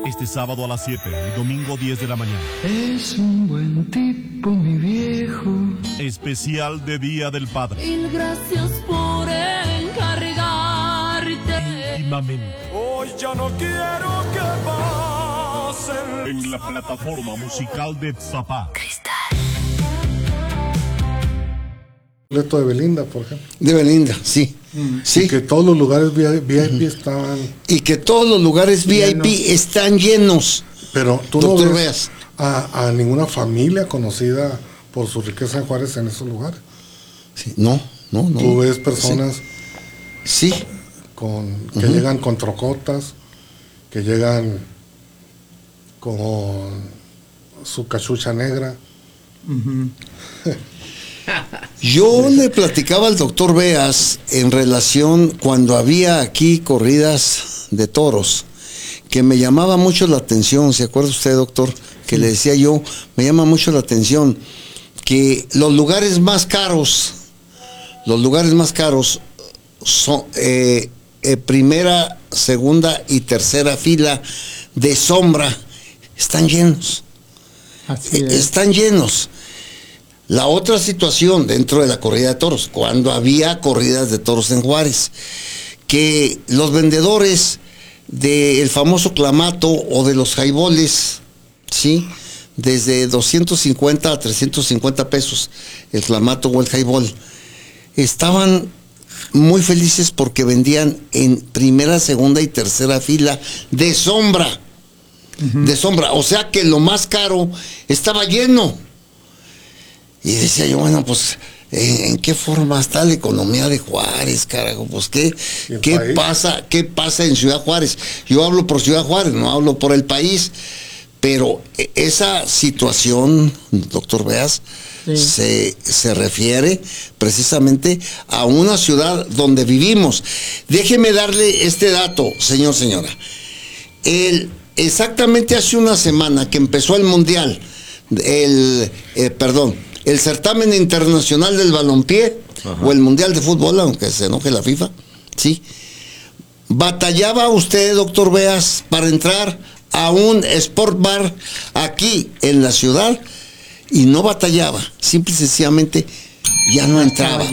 Este sábado a las 7 y domingo 10 de la mañana. Es un buen tipo, mi viejo. Especial de Día del Padre. Mil gracias por encargarte. Íntimamente. Hoy ya no quiero que pasen. En la plataforma musical de Tzapá. Boleto de Belinda, por ejemplo. De Belinda, sí. Sí. Y que todos los lugares VIP estaban. Y que todos los lugares VIP están llenos. Pero tú Doctor no ves Beas. a ninguna familia conocida por su riqueza en Juárez en esos lugares. Sí, no. Tú ves personas Sí. que llegan con trocotas, que llegan con su cachucha negra. Yo le platicaba al doctor Beas en relación cuando había aquí corridas de toros, que me llamaba mucho la atención. ¿Se acuerda usted, doctor? Que le decía yo, me llama mucho la atención que los lugares más caros son primera, segunda y tercera fila de sombra, están llenos. Así es. Están llenos. La otra situación dentro de la corrida de toros, cuando había corridas de toros en Juárez, que los vendedores del famoso clamato o de los jaiboles, ¿sí? Desde 250 a 350 pesos el clamato o el jaibol, estaban muy felices porque vendían en primera, segunda y tercera fila de sombra. De sombra, o sea que lo más caro estaba lleno. Y decía yo, bueno, pues, ¿en qué forma está la economía de Juárez, carajo? Pues, ¿qué pasa en Ciudad Juárez? Yo hablo por Ciudad Juárez, no hablo por el país, pero esa situación, doctor Beas, se refiere precisamente a una ciudad donde vivimos. Déjeme darle este dato, señora. Exactamente hace una semana que empezó el Mundial, el certamen internacional del balompié, o el mundial de fútbol, aunque se enoje la FIFA, ¿sí? ¿Batallaba usted, doctor Beas, para entrar a un sport bar aquí en la ciudad? Y no batallaba, simple y sencillamente ya no entraba.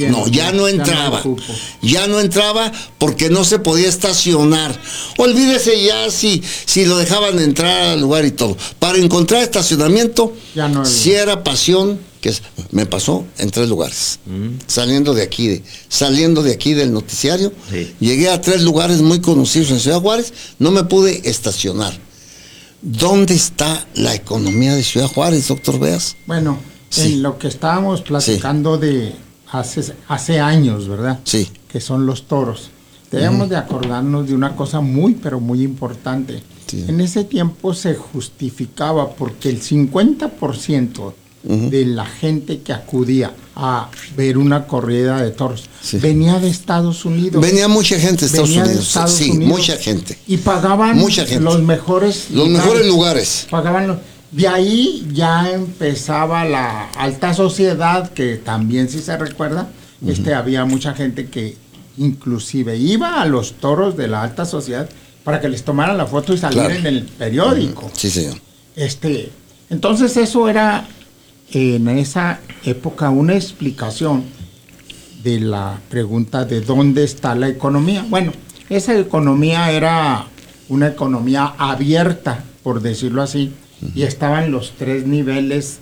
Ya no entraba porque no se podía estacionar. Olvídese ya si lo dejaban entrar al lugar y todo. Para encontrar estacionamiento, si era pasión, que me pasó en 3 lugares. Saliendo de aquí del noticiario, llegué a 3 lugares muy conocidos en Ciudad Juárez, no me pude estacionar. ¿Dónde está la economía de Ciudad Juárez, doctor Beas? Bueno, en lo que estábamos platicando de hace años, ¿verdad? Sí. Que son los toros. Debemos de acordarnos de una cosa muy, pero muy importante. Sí. En ese tiempo se justificaba porque el 50% de la gente que acudía a ver una corrida de toros venía de Estados Unidos. Venía mucha gente de Estados Unidos. Unidos, mucha gente. Y pagaban los mejores lugares. De ahí ya empezaba la alta sociedad, que también, si se recuerda, había mucha gente que inclusive iba a los toros de la alta sociedad para que les tomaran la foto y salir en el periódico. Sí, señor. Entonces eso era en esa época una explicación de la pregunta de dónde está la economía. Bueno, esa economía era una economía abierta, por decirlo así, y estaban los 3 niveles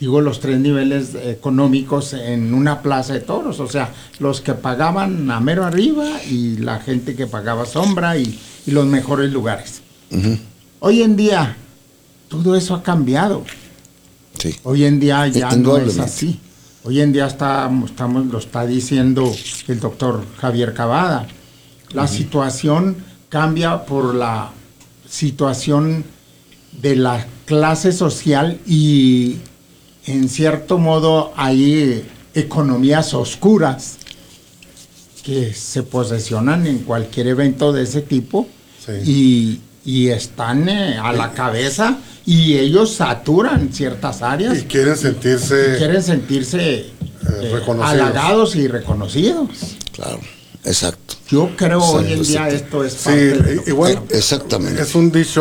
económicos en una plaza de toros, o sea, los que pagaban a mero arriba y la gente que pagaba sombra y los mejores lugares. Hoy en día todo eso ha cambiado. Sí. Hoy en día ya no es así. Hoy en día lo está diciendo el doctor Javier Cavada. La situación cambia por la situación de la clase social y en cierto modo hay economías oscuras que se posesionan en cualquier evento de ese tipo y están a la cabeza y ellos saturan ciertas áreas Y quieren sentirse halagados y reconocidos. Claro, exacto. Yo creo hoy en día esto es parte de lo que igual exactamente. Es un dicho